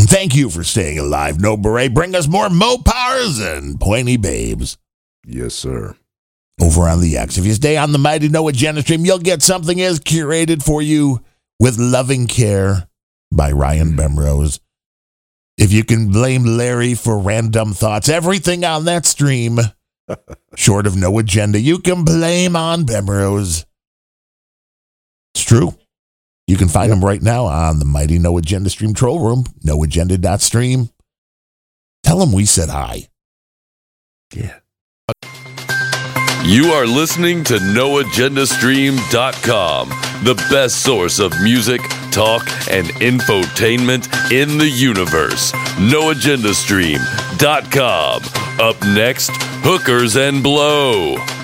Thank you for staying alive, No Beret. Bring us more Mopars and pointy babes. Yes, sir. Over on the X. If you stay on the Mighty No Agenda stream, you'll get something as curated for you with loving care by Ryan Bemrose. If you can blame Larry for random thoughts, everything on that stream, short of No Agenda, you can blame on Bemrose. It's true. You can find him right now on the Mighty No Agenda stream troll room, noagenda.stream. Tell him we said hi. Yeah. You are listening to NoAgendaStream.com, the best source of music, talk, and infotainment in the universe. NoAgendaStream.com. Up next, Hookers and Blow.